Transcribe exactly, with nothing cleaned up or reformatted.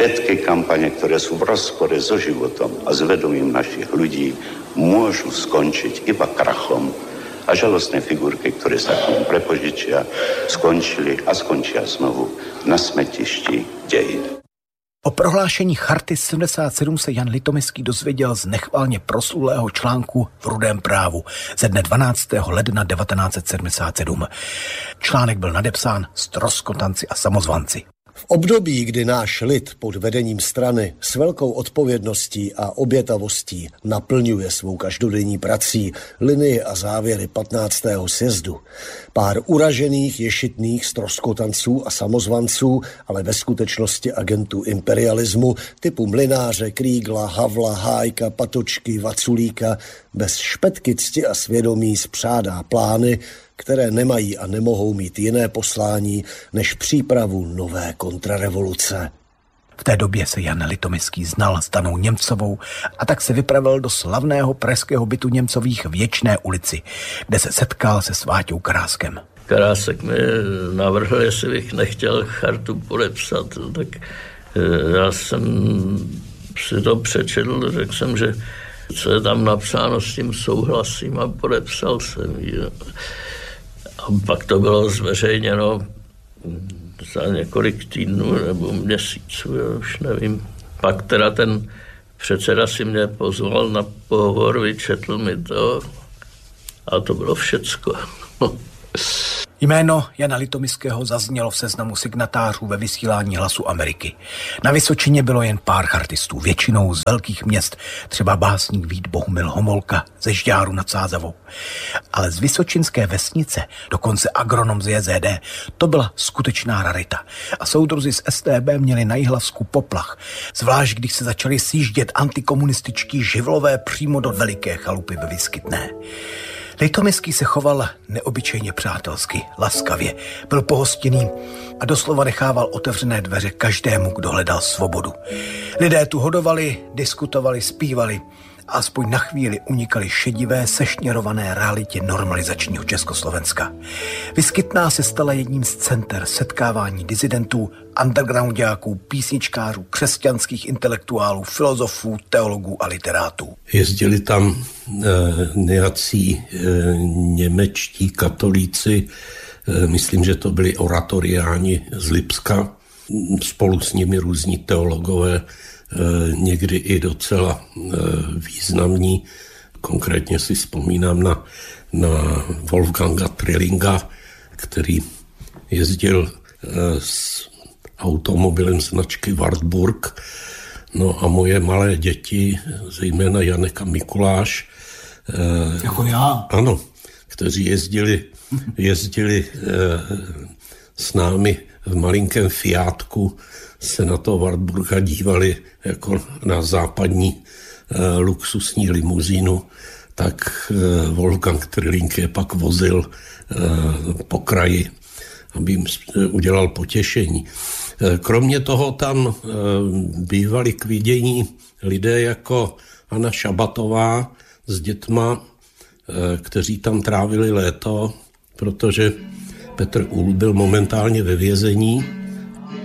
Všetky kampane, ktoré sú v rozpore so životom a s vedomím našich ľudí, môžu skončiť iba krachom. A žalostné figurky, ktoré sa k tomu prepožičia, skončili a skončia znovu na smetišti dejín. O prohlášení Charty sedmdesát sedm se Jan Litomyský dozvěděl z nechvalně proslulého článku v Rudém právu ze dne dvanáctého ledna devatenáct set sedmdesát sedm. Článek byl nadepsán Stroskotanci a samozvanci. V období, kdy náš lid pod vedením strany s velkou odpovědností a obětavostí naplňuje svou každodenní prací linii a závěry patnáctého sjezdu, pár uražených ješitných stroskotanců a samozvanců, ale ve skutečnosti agentů imperialismu typu Mlynáře, Krígla, Havla, Hájka, Patočky, Vaculíka bez špetky cti a svědomí spřádá plány, které nemají a nemohou mít jiné poslání než přípravu nové kontrarevoluce. V té době se Jan Litomyský znal s Danou Němcovou a tak se vypravil do slavného pražského bytu Němcových v Věčné ulici, kde se setkal se s Váťou Karáskem. Karásek mi navrhl, jestli bych nechtěl chartu podepsat, tak já jsem si to přečetl, řekl jsem, že co je tam napsáno, s tím souhlasím a podepsal jsem ji. A pak to bylo zveřejněno za několik týdnů nebo měsíců, já už nevím. Pak teda ten předseda si mě pozval na pohovor, vyčetl mi to a to bylo všecko. Jméno Jana Litomyského zaznělo v seznamu signatářů ve vysílání Hlasu Ameriky. Na Vysočině bylo jen pár chartistů, většinou z velkých měst, třeba básník Vít Bohumil Homolka ze Žďáru nad Sázavou. Ale z vysočinské vesnice, dokonce agronom z J Z D, to byla skutečná rarita. A soudruzi z S T B měli na Jihlavsku poplach, zvlášť když se začali sjíždět antikomunističtí živlové přímo do veliké chalupy ve Vyskytné. Litomyský se choval neobyčejně přátelsky, laskavě, byl pohostinný a doslova nechával otevřené dveře každému, kdo hledal svobodu. Lidé tu hodovali, diskutovali, zpívali a aspoň na chvíli unikali šedivé, sešněrované realitě normalizačního Československa. Vyskytná se stala jedním z center setkávání disidentů, undergroundáků, písničkářů, křesťanských intelektuálů, filozofů, teologů a literátů. Jezdili tam e, nějací e, němečtí katolíci, e, myslím, že to byli oratoriáni z Lipska, spolu s nimi různí teologové, e, někdy i docela e, významní. Konkrétně si vzpomínám na, na Wolfganga Trillinga, který jezdil e, s automobilem značky Wartburg. No a moje malé děti, zejména Janek a Mikuláš, e, jako já. Ano, kteří jezdili, jezdili e, s námi v malinkém Fiatku, se na to Wartburga dívali jako na západní e, luxusní limuzínu, tak e, Wolfgang Trilling je pak vozil e, po kraji, aby jim udělal potěšení. Kromě toho tam bývali k vidění lidé jako Anna Šabatová s dětma, kteří tam trávili léto, protože Petr Uhl byl momentálně ve vězení